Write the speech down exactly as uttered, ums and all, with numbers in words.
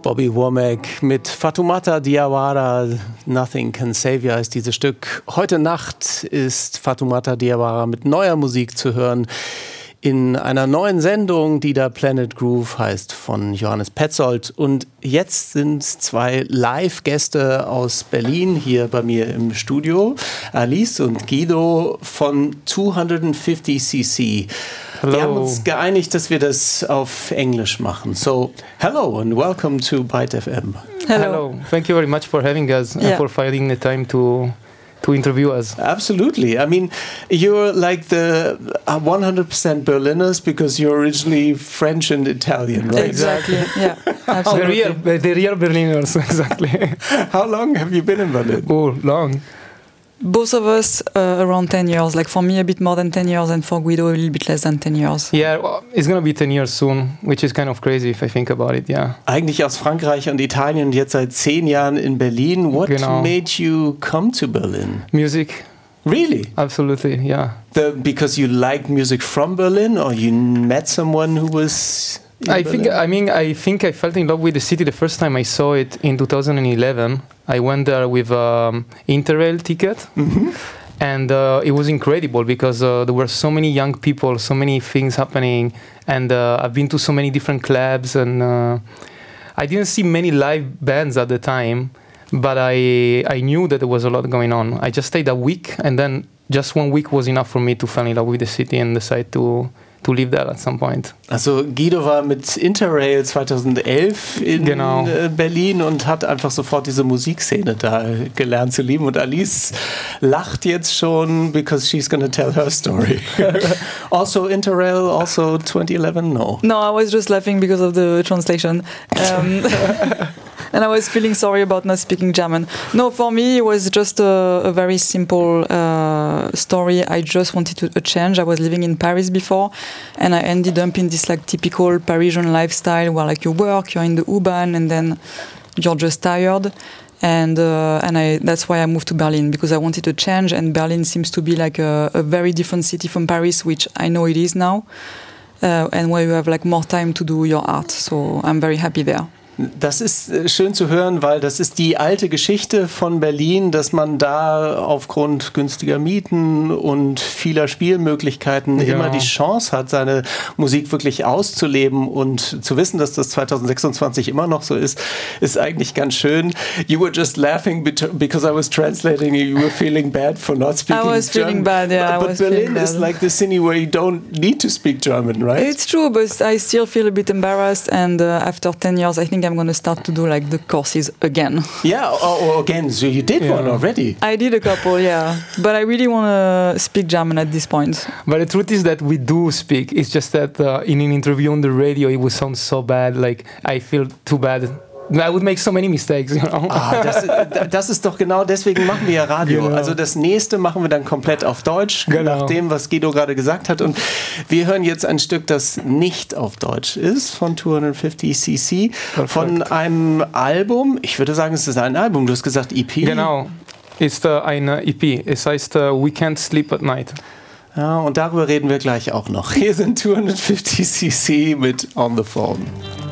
Bobby Womack mit Fatoumata Diawara, Nothing Can Save You heißt dieses Stück. Heute Nacht ist Fatoumata Diawara mit neuer Musik zu hören in einer neuen Sendung, die da Planet Groove heißt, von Johannes Petzold. Und jetzt sind zwei Live-Gäste aus Berlin hier bei mir im Studio. Alice und Guido von zweihundertfünfzig C C. Hello. Wir haben uns geeinigt, dass wir das auf Englisch machen. So, hello and welcome to Byte F M. Hello. Hello. Thank you very much for having us Yeah. and for finding the time to to interview us. Absolutely. I mean, you're like the uh, one hundred percent Berliners because you're originally French and Italian, right? Exactly. Yeah. The Absolutely. real, the real Berliners, exactly. How long have you been in Berlin? Oh, long. Both of us uh, around ten years. Like for me, a bit more than ten years, and for Guido, a little bit less than ten years. Yeah, well, it's gonna be ten years soon, which is kind of crazy if I think about it. Yeah. Eigentlich aus Frankreich und Italien und jetzt seit zehn Jahren in Berlin. What Genau. made you come to Berlin? Music, Really? absolutely. Yeah. The, because you liked music from Berlin, or you met someone who was in I Berlin? think I mean I think I felt in love with the city the first time I saw it in two thousand eleven. I went there with um, Interrail ticket. Mhm. And uh, it was incredible because uh, there were so many young people, so many things happening, and uh, I've been to so many different clubs, and uh, I didn't see many live bands at the time, but I I knew that there was a lot going on. I just stayed a week, and then just one week was enough for me to fall in love with the city and decide to to live there at some point. Also Guido war mit Interrail zweitausendelf in Genau. äh, Berlin und hat einfach sofort diese Musikszene da gelernt zu lieben. Und Alice lacht jetzt schon, because she's gonna tell her story. Also Interrail, also twenty eleven, no. No, I was just laughing because of the translation. Um, and I was feeling sorry about not speaking German. No, for me, it was just a, a very simple uh, story. I just wanted to, a change. I was living in Paris before, and I ended up in this like typical Parisian lifestyle where like you work, you're in the U-Bahn, and then you're just tired. And uh, and I that's why I moved to Berlin, because I wanted to change, and Berlin seems to be like a, a very different city from Paris, which I know it is now, uh, and where you have like more time to do your art. So I'm very happy there. Das ist äh, schön zu hören, weil das ist die alte Geschichte von Berlin, dass man da aufgrund günstiger Mieten und vieler Spielmöglichkeiten Ja. immer die Chance hat, seine Musik wirklich auszuleben, und zu wissen, dass das zweitausendsechsundzwanzig immer noch so ist, ist eigentlich ganz schön. You were just laughing because I was translating. You were feeling bad for not speaking I was German. feeling bad, yeah, I But was Berlin feeling is bad. like the city where you don't need to speak German, right? It's true, but I still feel a bit embarrassed. And uh, after ten years, I think I'm going to start to do like the courses again. Yeah, or, or again, so you did Yeah. one already. I did a couple, yeah, but I really want to speak German at this point. But the truth is that we do speak. It's just that uh, in an interview on the radio, it would sound so bad. Like I feel too bad. I would make so many mistakes, you know. Ah, das, das ist doch genau, deswegen machen wir ja Radio. Genau. Also das nächste machen wir dann komplett auf Deutsch, Genau. nach dem, was Guido gerade gesagt hat. Und wir hören jetzt ein Stück, das nicht auf Deutsch ist, von zweihundertfünfzig C C, Perfekt. von einem Album. Ich würde sagen, es ist ein Album. Du hast gesagt E P. Genau. Ist uh, ein uh, E P. Es heißt uh, We Can't Sleep at Night. Ja, und darüber reden wir gleich auch noch. Hier sind zweihundertfünfzig C C mit On the Phone.